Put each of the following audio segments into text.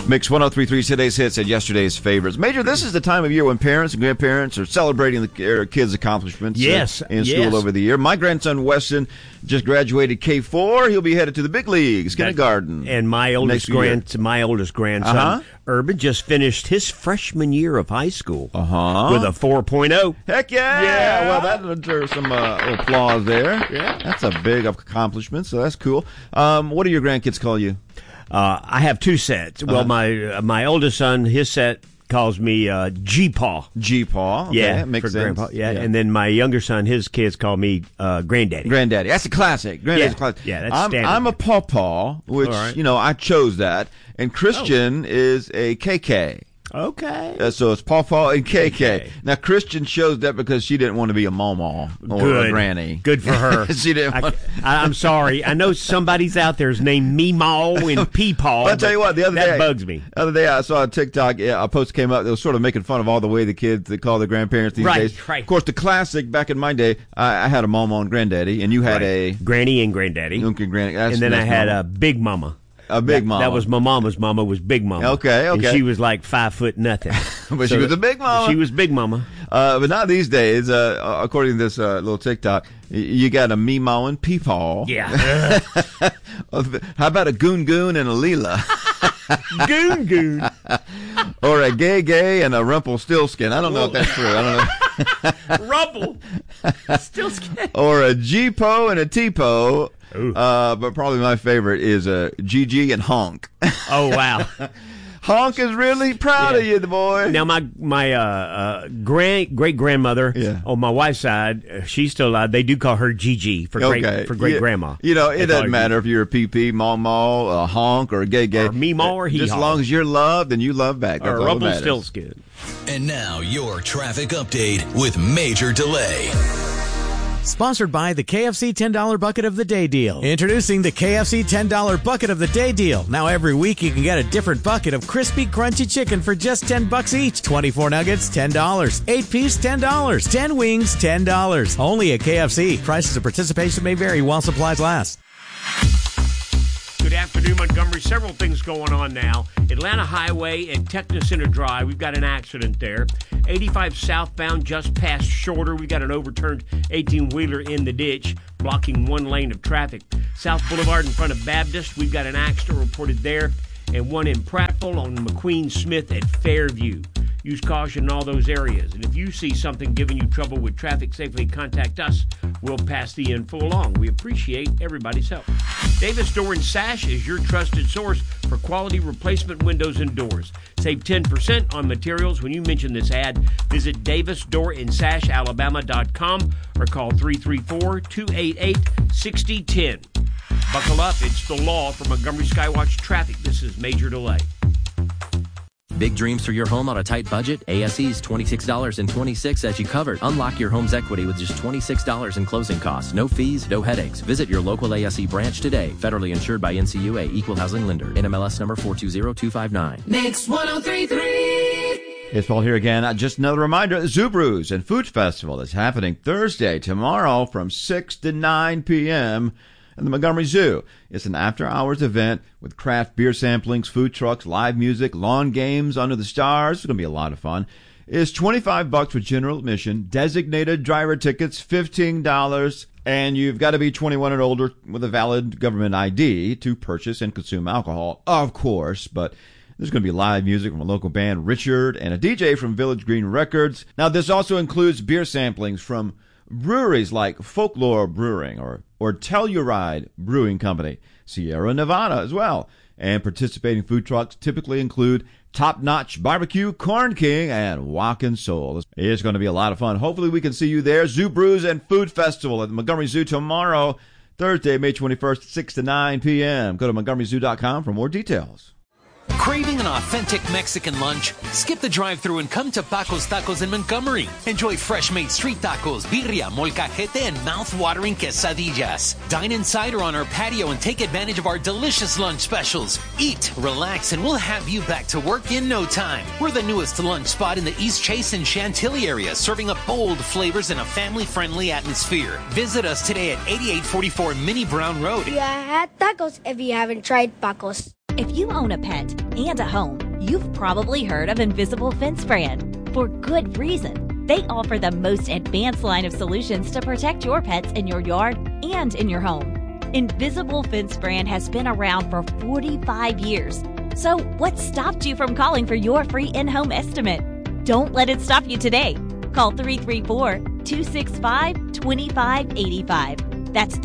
Mix 103.3, today's hits and yesterday's favorites. Major, this is the time of year when parents and grandparents are celebrating their kids' accomplishments in school over the year. My grandson, Weston, just graduated K4. He'll be headed to the big leagues, kindergarten. And my oldest grandson, Urban, just finished his freshman year of high school with a 4.0. Heck yeah! Well, that deserves some applause there. Yeah. That's a big accomplishment, so that's cool. What do your grandkids call you? I have two sets. Well, my oldest son, his set calls me G-Paw. G-Paw. Okay, yeah, makes for sense. Grandpa. Yeah, and then my younger son, his kids call me Granddaddy. Granddaddy. That's a classic. Granddaddy's a classic. Yeah, that's standard. I'm a Pawpaw, which, I chose that. And Christian is a KK. Okay. So it's Pawpaw and KK. Now, Christian chose that because she didn't want to be a mama or a granny. Good for her. She didn't I'm sorry. I know somebody's out there is named Meemaw and Peepaw. I'll tell you what, the other day. That bugs me. The other day I saw a TikTok, a post came up that was sort of making fun of all the way the kids they call their grandparents these days. Right. Of course, the classic back in my day, I had a mama and granddaddy, and you had a Granny and Granddaddy. And then I had a Big Mama. A big mama. That was my mama's mama, was Big Mama. Okay. And she was like 5 foot nothing. But she was a big mama. She was Big Mama. But not these days, according to this little TikTok, you got a Meemaw and Peepaw. Yeah. How about a Goon Goon and a Leela? Goon Goon. Or a Gay and a Rumpelstiltskin. I don't know if that's true. I don't know. Rumpelstiltskin. Or a G-Po and a T-Po. But probably my favorite is Gigi and Honk. Oh, wow. Honk is really proud of you, the boy. Now, my great-grandmother on my wife's side, she's still alive. They do call her Gigi for great-grandma. It doesn't matter if you're a PP, Maw, a Honk, or a Gay. Or Meemaw or Hee-Haw. Just as long as you're loved and you love back. Or Rumpelstiltskin. And now, your traffic update with Major Delay. Sponsored by the KFC $10 Bucket of the Day Deal. Introducing the KFC $10 Bucket of the Day Deal. Now every week you can get a different bucket of crispy, crunchy chicken for just $10 each. 24 nuggets, $10. 8-piece, $10. 10 wings, $10. Only at KFC. Prices of participation may vary while supplies last. Good afternoon, Montgomery. Several things going on now. Atlanta Highway at Techno Center Drive. We've got an accident there. 85 southbound just past Shorter. We've got an overturned 18-wheeler in the ditch, blocking one lane of traffic. South Boulevard in front of Baptist. We've got an accident reported there. And one in Prattville on McQueen Smith at Fairview. Use caution in all those areas. And if you see something giving you trouble with traffic, safely contact us. We'll pass the info along. We appreciate everybody's help. Davis Door and Sash is your trusted source for quality replacement windows and doors. Save 10% on materials when you mention this ad. Visit davisdoorandsashalabama.com or call 334-288-6010. Buckle up. It's the law for Montgomery Skywatch Traffic. This is Major Delay. Big dreams for your home on a tight budget? ASE's $26.26 as you covered. Unlock your home's equity with just $26 in closing costs. No fees, no headaches. Visit your local ASE branch today. Federally insured by NCUA, Equal Housing Lender. NMLS number 420259. Mix 103.3. It's Paul here again. Just another reminder, the Zoo Brews and Food Festival is happening Thursday, tomorrow from 6 to 9 p.m. at the Montgomery Zoo. It's an after-hours event with craft beer samplings, food trucks, live music, lawn games under the stars. It's going to be a lot of fun. It's $25 for general admission, designated driver tickets, $15, and you've got to be 21 and older with a valid government ID to purchase and consume alcohol, of course, but there's going to be live music from a local band, Richard, and a DJ from Village Green Records. Now, this also includes beer samplings from breweries like Folklore Brewing or Telluride Brewing Company, Sierra Nevada as well. And participating food trucks typically include Top Notch Barbecue, Corn King, and Walkin' Soul. It's going to be a lot of fun. Hopefully we can see you there. Zoo Brews and Food Festival at the Montgomery Zoo tomorrow, Thursday, May 21st, 6 to 9 p.m. Go to montgomerｙzoo.com for more details. Craving an authentic Mexican lunch? Skip the drive-thru and come to Paco's Tacos in Montgomery. Enjoy fresh-made street tacos, birria, molcajete, and mouth-watering quesadillas. Dine inside or on our patio and take advantage of our delicious lunch specials. Eat, relax, and we'll have you back to work in no time. We're the newest lunch spot in the East Chase and Chantilly area, serving up bold flavors in a family-friendly atmosphere. Visit us today at 8844 Minnie Brown Road. You had tacos if you haven't tried Paco's. If you own a pet and a home, you've probably heard of Invisible Fence brand. For good reason. They offer the most advanced line of solutions to protect your pets in your yard and in your home. Invisible Fence brand has been around for 45 years. So what stopped you from calling for your free in-home estimate? Don't let it stop you today. Call 334-265-2585. That's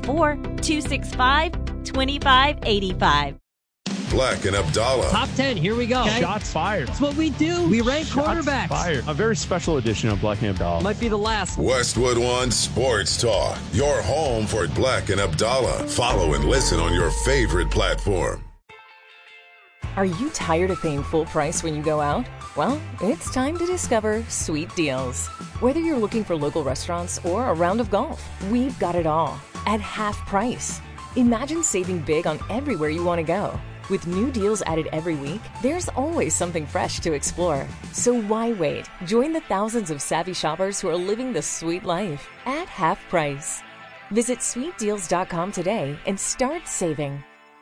334-265-2585. Black and Abdallah. Top 10, here we go. Okay. Shots fired. That's what we do. We rank quarterbacks. Fired. A very special edition of Black and Abdallah. Might be the last. Westwood One Sports Talk. Your home for Black and Abdallah. Follow and listen on your favorite platform. Are you tired of paying full price when you go out? Well, it's time to discover Sweet Deals. Whether you're looking for local restaurants or a round of golf, we've got it all at half price. Imagine saving big on everywhere you want to go. With new deals added every week, there's always something fresh to explore. So why wait? Join the thousands of savvy shoppers who are living the sweet life at half price. Visit sweetdeals.com today and start saving.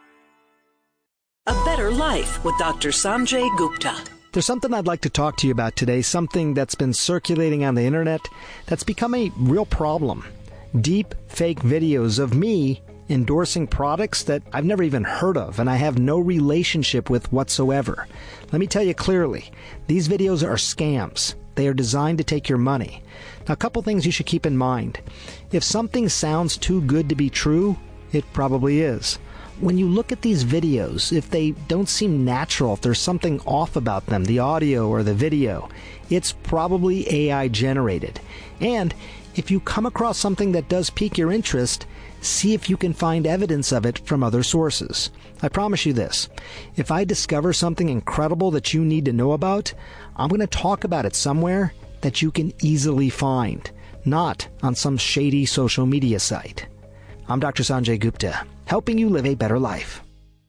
A Better Life with Dr. Sanjay Gupta. There's something I'd like to talk to you about today, something that's been circulating on the internet that's become a real problem. Deep fake videos of me endorsing products that I've never even heard of and I have no relationship with whatsoever. Let me tell you clearly, these videos are scams. They are designed to take your money. Now, a couple things you should keep in mind. If something sounds too good to be true, it probably is. When you look at these videos, if they don't seem natural, if there's something off about them, the audio or the video, it's probably AI generated. And if you come across something that does pique your interest, see if you can find evidence of it from other sources. I promise you this. If I discover something incredible that you need to know about, I'm going to talk about it somewhere that you can easily find, not on some shady social media site. I'm Dr. Sanjay Gupta, helping you live a better life.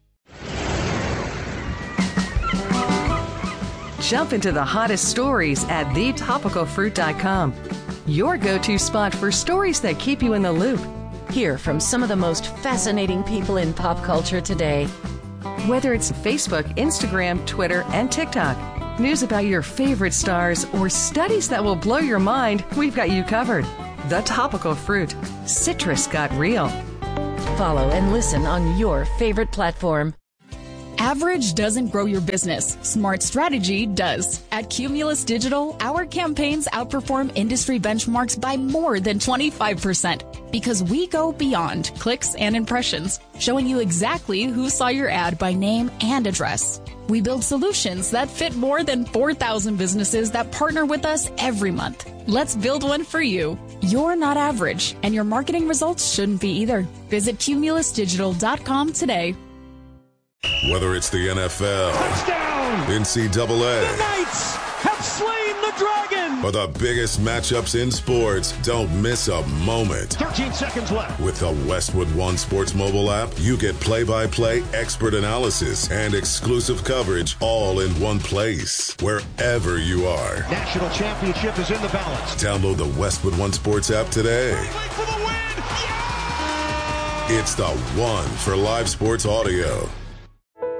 Jump into the hottest stories at thetopicalfruit.com. Your go-to spot for stories that keep you in the loop. Hear from some of the most fascinating people in pop culture today. Whether it's Facebook, Instagram, Twitter, and TikTok, news about your favorite stars, or studies that will blow your mind, we've got you covered. The Topical Fruit. Citrus got real. Follow and listen on your favorite platform. Average doesn't grow your business. Smart strategy does. At Cumulus Digital, our campaigns outperform industry benchmarks by more than 25% because we go beyond clicks and impressions, showing you exactly who saw your ad by name and address. We build solutions that fit more than 4,000 businesses that partner with us every month. Let's build one for you. You're not average, and your marketing results shouldn't be either. Visit cumulusdigital.com today. Whether it's the NFL, touchdown, NCAA, the Knights have slain the Dragon, or the biggest matchups in sports, don't miss a moment. 13 seconds left. With the Westwood One Sports mobile app, you get play-by-play expert analysis and exclusive coverage all in one place, wherever you are. National championship is in the balance. Download the Westwood One Sports app today. Wait for the win. Yeah! It's the one for live sports audio.